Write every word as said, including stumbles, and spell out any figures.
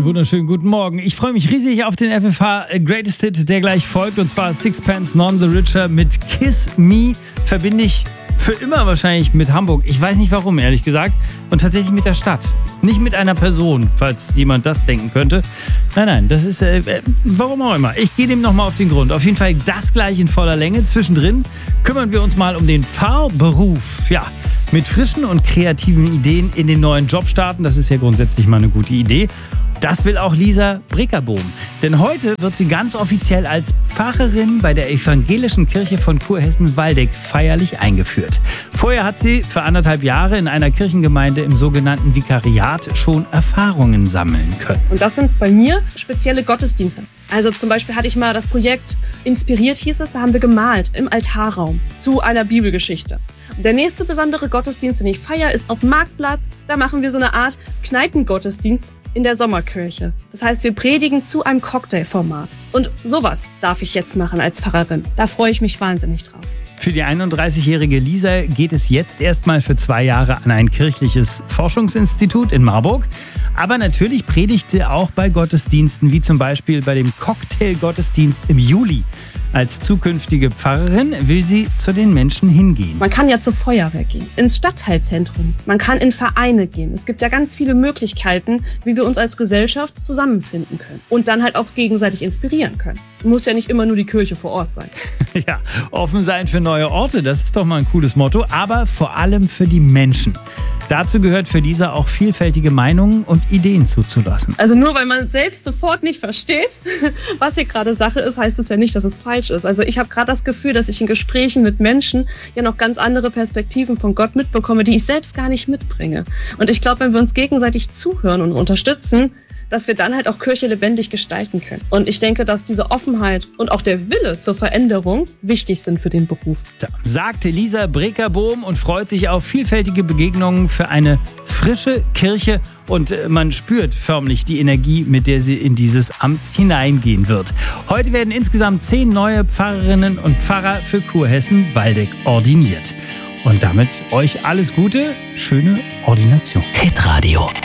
Einen wunderschönen guten Morgen. Ich freue mich riesig auf den F F H Greatest Hit, der gleich folgt. Und zwar Sixpence None the Richer mit Kiss Me. Verbinde ich für immer wahrscheinlich mit Hamburg. Ich weiß nicht warum, ehrlich gesagt. Und tatsächlich mit der Stadt. Nicht mit einer Person, falls jemand das denken könnte. Nein, nein, das ist, äh, warum auch immer. Ich gehe dem nochmal auf den Grund. Auf jeden Fall das gleich in voller Länge. Zwischendrin kümmern wir uns mal um den Pfarrberuf. Ja, mit frischen und kreativen Ideen in den neuen Job starten. Das ist ja grundsätzlich mal eine gute Idee. Das will auch Lisa Breckerbohm. Denn heute wird sie ganz offiziell als Pfarrerin bei der Evangelischen Kirche von Kurhessen-Waldeck feierlich eingeführt. Vorher hat sie für anderthalb Jahre in einer Kirchengemeinde im sogenannten Vikariat schon Erfahrungen sammeln können. Und das sind bei mir spezielle Gottesdienste. Also zum Beispiel hatte ich mal das Projekt Inspiriert, hieß es, da haben wir gemalt im Altarraum zu einer Bibelgeschichte. Der nächste besondere Gottesdienst, den ich feiere, ist auf dem Marktplatz. Da machen wir so eine Art Kneipengottesdienst in der Sommerkirche. Das heißt, wir predigen zu einem Cocktailformat. Und sowas darf ich jetzt machen als Pfarrerin. Da freue ich mich wahnsinnig drauf. Für die einunddreißigjährige Lisa geht es jetzt erstmal für zwei Jahre an ein kirchliches Forschungsinstitut in Marburg. Aber natürlich predigt sie auch bei Gottesdiensten, wie zum Beispiel bei dem Cocktailgottesdienst im Juli. Als zukünftige Pfarrerin will sie zu den Menschen hingehen. Man kann ja zur Feuerwehr gehen, ins Stadtteilzentrum, man kann in Vereine gehen. Es gibt ja ganz viele Möglichkeiten, wie wir uns als Gesellschaft zusammenfinden können und dann halt auch gegenseitig inspirieren können. Muss ja nicht immer nur die Kirche vor Ort sein. Ja, offen sein für neue Orte, das ist doch mal ein cooles Motto, aber vor allem für die Menschen. Dazu gehört für Lisa auch vielfältige Meinungen und Ideen zuzulassen. Also nur weil man selbst sofort nicht versteht, was hier gerade Sache ist, heißt es ja nicht, dass es falsch ist. Also ich habe gerade das Gefühl, dass ich in Gesprächen mit Menschen ja noch ganz andere Perspektiven von Gott mitbekomme, die ich selbst gar nicht mitbringe. Und ich glaube, wenn wir uns gegenseitig zuhören und unterstützen, dass wir dann halt auch Kirche lebendig gestalten können. Und ich denke, dass diese Offenheit und auch der Wille zur Veränderung wichtig sind für den Beruf. Da sagte Lisa Breckerbohm und freut sich auf vielfältige Begegnungen für eine frische Kirche. Und man spürt förmlich die Energie, mit der sie in dieses Amt hineingehen wird. Heute werden insgesamt zehn neue Pfarrerinnen und Pfarrer für Kurhessen-Waldeck ordiniert. Und damit euch alles Gute, schöne Ordination. Hitradio